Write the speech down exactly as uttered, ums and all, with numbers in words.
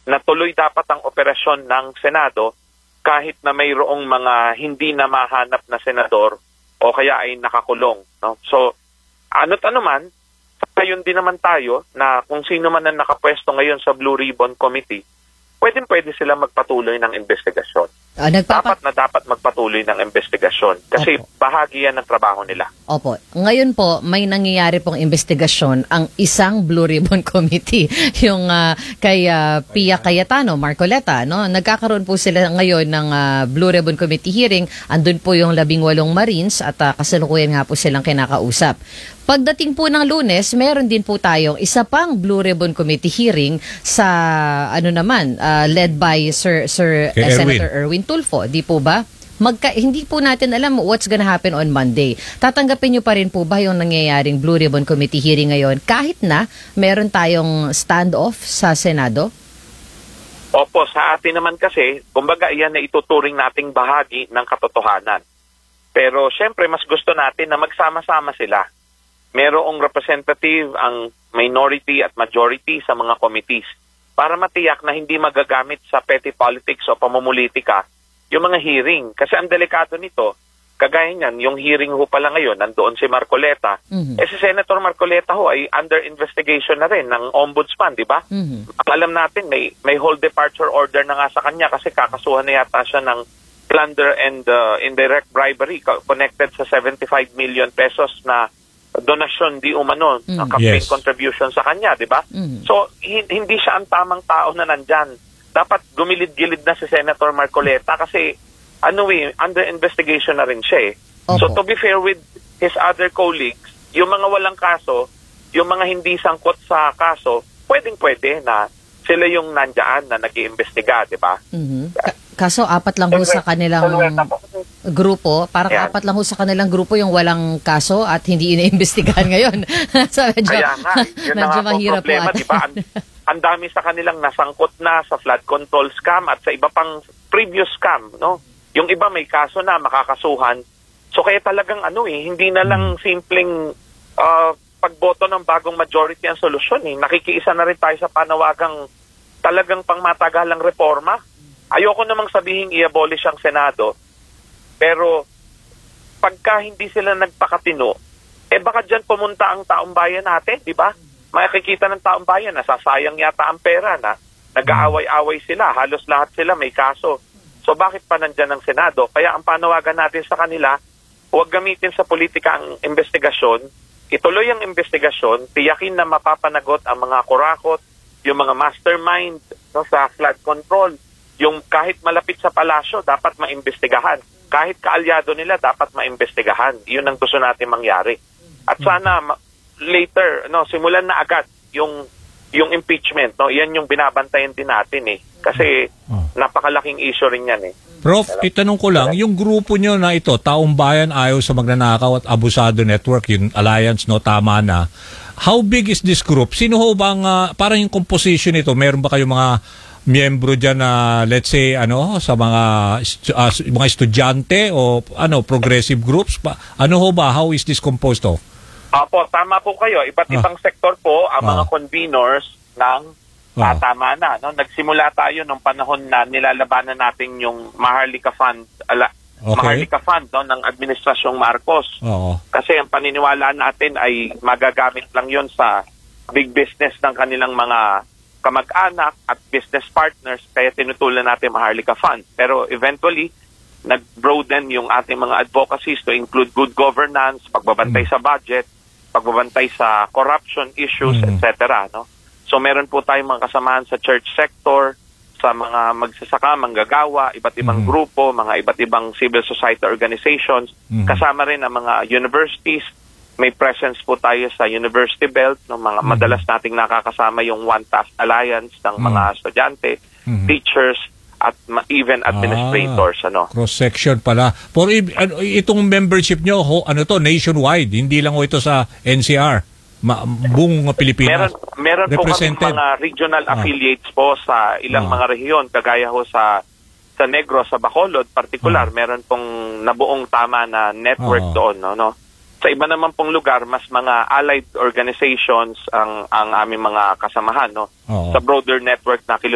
na tuloy dapat ang operasyon ng Senado kahit na mayroong mga hindi na mahanap na senador o kaya ay nakakulong. No? So, ano't ano man, ngayon din naman tayo na kung sino man ang nakapwesto ngayon sa Blue Ribbon Committee, pwedeng-pwede sila magpatuloy ng investigasyon. Uh, nagpapa- dapat na dapat magpatuloy ng investigasyon kasi Opo. bahagi yan ng trabaho nila. Opo. Ngayon po, may nangyayari pong investigasyon ang isang Blue Ribbon Committee, yung uh, kay uh, Pia Cayetano, Marcoleta. No? Nagkakaroon po sila ngayon ng uh, Blue Ribbon Committee hearing. Andun po yung labing walong Marines at uh, kasalukuyan nga po silang kinakausap. Pagdating po ng Lunes, meron din po tayong isa pang Blue Ribbon Committee hearing sa ano naman, uh, led by Sir Sir uh, Senator Erwin Tulfo, di po ba? Magka, hindi po natin alam what's gonna happen on Monday. Tatanggapin niyo pa rin po ba yung nangyayaring Blue Ribbon Committee hearing ngayon kahit na meron tayong standoff sa Senado? Opo, sa atin naman kasi, kumbaga iyan na ituturing nating bahagi ng katotohanan. Pero syempre mas gusto natin na magsama-sama sila. Merong representative ang minority at majority sa mga committees para matiyak na hindi magagamit sa petty politics o pamumulitika yung mga hearing. Kasi ang delikado nito, kagaya niyan, yung hearing ho pala ngayon, nandoon si Marcoleta. Mm-hmm. Eh si Senator Marcoleta ho ay under investigation na rin ng ombudsman, di ba? Mm-hmm. Ang alam natin, may, may whole departure order na nga sa kanya kasi kakasuhan na yata siya ng plunder and uh, indirect bribery connected sa seventy-five million pesos na donasyon di umano, mm. ang campaign yes. contribution sa kanya, di ba? Mm. So, hi- hindi siya ang tamang tao na nandyan. Dapat gumilid-gilid na si Senator Marcoleta kasi, ano eh, under investigation na rin siya eh. Okay. So, to be fair with his other colleagues, yung mga walang kaso, yung mga hindi sangkot sa kaso, pwedeng-pwede na sila yung nandyan na nag-iimbestiga, di ba? Mm-hmm. Ka- kaso, apat lang ho sa kanilang grupo, parang yeah. apat lang ho sa kanilang grupo yung walang kaso at hindi iniimbestigahan ngayon. So, medyo, kaya nga, yun medyo na nga mahirap problema, po. Di ba? Ang, ang dami sa kanilang nasangkot na sa flood control scam at sa iba pang previous scam, no? Yung iba may kaso na, makakasuhan. So, kaya talagang ano eh, hindi na lang simpleng uh, pagboto ng bagong majority ang solusyon eh. Nakikiisa na rin tayo sa panawagang talagang pangmatagalang reforma. Ayoko namang sabihin i-abolish ang Senado, pero pagka hindi sila nagpakatino, eh baka dyan pumunta ang taong bayan natin, di ba? Makikita ng taong bayan, nasasayang yata ang pera na nag-aaway-away sila, halos lahat sila may kaso. So bakit pa nandyan ang Senado? Kaya ang panawagan natin sa kanila, huwag gamitin sa politika ang investigasyon, ituloy ang investigasyon, tiyakin na mapapanagot ang mga kurakot, yung mga mastermind no, sa flood control. Yung kahit malapit sa palasyo, dapat maimbestigahan. Kahit kaalyado nila, dapat maimbestigahan. Yun ang gusto natin mangyari. At sana ma- later, no, simulan na agad yung yung impeachment. No? Yan yung binabantayan din natin eh. Kasi oh. napakalaking issue rin yan eh. Prof, itanong ko lang, yung grupo nyo na ito, Taong Bayan Ayaw sa Magnanakaw at Abusado Network, yung alliance, no, tama na. How big is this group? Sino ho bang, uh, parang yung composition nito, meron ba kayong mga miyembro dyan na, let's say, ano, sa mga uh, mga estudyante o ano, progressive groups? Pa, ano ho ba? How is this composed of? Apo, tama po kayo. Iba't ah. ibang sektor po ang ah. mga conveners ng ah. tama na. No? Nagsimula tayo nung panahon na nilalabanan natin yung Maharlika Fund, ala, okay. Maharlika Fund no, ng Administrasyong Marcos. Oo. Kasi ang paniniwala natin ay magagamit lang yon sa big business ng kanilang mga kamag-anak at business partners, kaya tinutulan natin Maharlika Fund. Pero eventually, nag-broaden yung ating mga advocacies to include good governance, pagbabantay mm. sa budget, pagbabantay sa corruption issues, mm. et cetera. No? So meron po tayong mga kasamahan sa church sector, sa mga magsasaka, manggagawa, iba't ibang mm. grupo, mga iba't ibang civil society organizations, mm. kasama rin ang mga universities. May presence po tayo sa University Belt, no, mga mm-hmm. madalas nating nakakasama yung One Task Alliance ng mm-hmm. mga estudyante, mm-hmm. teachers, at even administrators. Ah, ano. Cross-section pala. For itong membership nyo, ho, ano to, nationwide, hindi lang ho ito sa N C R, ma, buong Pilipinas. Meron, meron po kami mga regional ah. affiliates po sa ilang ah. mga rehiyon, kagaya ho sa sa Negros, sa Bacolod, particular, ah. meron pong nabuong tama na network ah. doon, no, no? Sa iba naman pong lugar, mas mga allied organizations ang ang aming mga kasamahan, no? Oo. Sa broader network na